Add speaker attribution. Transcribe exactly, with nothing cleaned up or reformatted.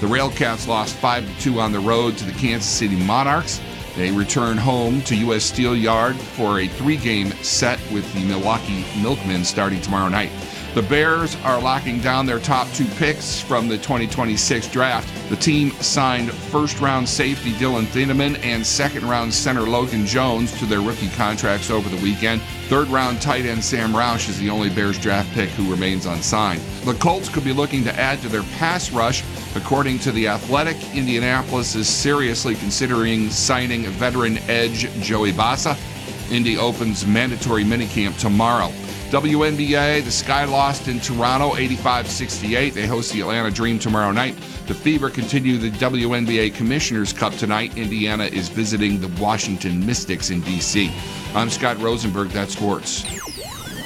Speaker 1: The Railcats lost five to two on the road to the Kansas City Monarchs. They return home to U S Steel Yard for a three-game set with the Milwaukee Milkmen starting tomorrow night. The Bears are locking down their top two picks from the twenty twenty-six draft. The team signed first-round safety Dylan Thieneman and second-round center Logan Jones to their rookie contracts over the weekend. Third-round tight end Sam Roush is the only Bears draft pick who remains unsigned. The Colts could be looking to add to their pass rush. According to The Athletic, Indianapolis is seriously considering signing veteran edge Joey Bosa. Indy opens mandatory minicamp tomorrow. W N B A, the Sky lost in Toronto, eighty-five sixty-eight. They host the Atlanta Dream tomorrow night. The Fever continue the W N B A Commissioner's Cup tonight. Indiana is visiting the Washington Mystics in D C. I'm Scott Rosenberg. That's sports.